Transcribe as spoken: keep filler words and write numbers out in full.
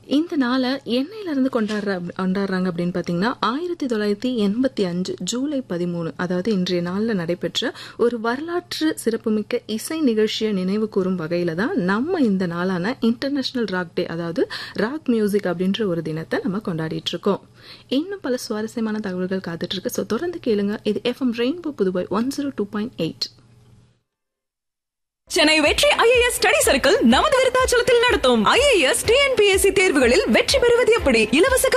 இந்த நாளை என்னையில இருந்து கொண்டாடுற கொண்டாடுறாங்க அப்படின்னு பாத்தீங்கன்னா ஆயிரத்தி தொள்ளாயிரத்தி எண்பத்தி அஞ்சு ஜூலை பதிமூணு அதாவது இன்றைய நாள்ல நடைபெற்ற ஒரு வரலாற்று சிறப்புமிக்க இசை நிகழ்ச்சியை நினைவு கூறும் வகையில தான் நம்ம இந்த நாளான இன்டர்நேஷனல் ராக் டே அதாவது ராக் மியூசிக் அப்படின்ற ஒரு தினத்தை நம்ம கொண்டாடிட்டு இருக்கோம். இன்னும் பல சுவாரஸ்யமான தகவல்கள் காத்துட்டு இருக்கு. ஸோ தொடர்ந்து கேளுங்க. இது FM rainbow Puduvai one zero two point eight. Chennai வெற்றி ஐஏஎஸ் ஸ்டடி சர்க்கிள் நமது விருத்தாச்சலத்தில் நடத்தும் ஐஏஎஸ் டிஎன்பிஎஸ்சி தேர்வுகளில் வெற்றி பெறுவது எப்படி? இலவச